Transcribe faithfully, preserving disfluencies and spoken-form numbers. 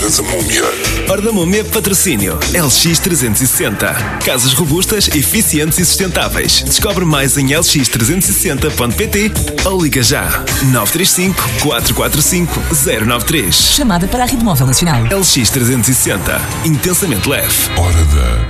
Hora da Múmia. Hora da Múmia, patrocínio L X trezentos e sessenta. Casas robustas, eficientes e sustentáveis. Descobre mais em l x trezentos e sessenta ponto p t ou liga já nove três cinco, quatro quatro cinco, zero nove três. Chamada para a Rede Móvel Nacional. L X trezentos e sessenta. Intensamente leve. Hora da